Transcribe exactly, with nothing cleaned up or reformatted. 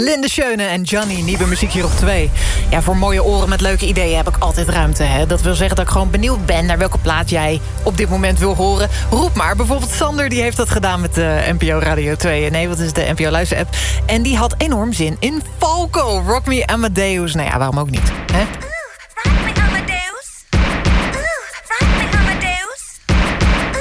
Linde Schöne en Johnny, nieuwe muziek hier op twee. Ja, voor mooie oren met leuke ideeën heb ik altijd ruimte. Hè? Dat wil zeggen dat ik gewoon benieuwd ben naar welke plaat jij op dit moment wil horen. Roep maar. Bijvoorbeeld Sander, die heeft dat gedaan met de N P O Radio twee. Nee, wat is de N P O Luister-app. En die had enorm zin in Falco. Rock Me Amadeus. Nou ja, waarom ook niet, hè?